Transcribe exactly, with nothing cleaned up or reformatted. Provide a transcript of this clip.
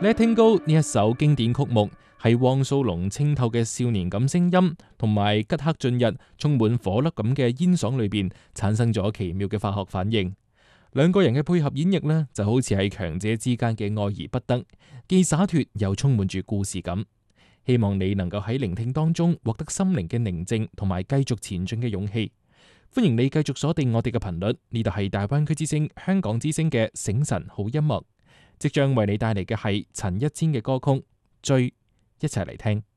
Letting Go 呢一首經典曲目係汪蘇泷清透嘅少年感聲音，同埋吉克雋逸充滿火粒咁嘅煙嗓裏邊產生咗奇妙嘅化學反應。兩個人嘅配合演繹呢，就好似係強者之間嘅愛而不得，既灑脫又充滿住故事感。希望你能夠喺聆聽當中獲得心靈嘅寧靜同埋繼續前進嘅勇氣。歡迎你繼續鎖定我哋嘅頻率，呢度係大灣區之聲香港之聲嘅醒晨好音樂，即將為你帶嚟嘅係陳一千嘅歌曲《追》，一齊嚟聽。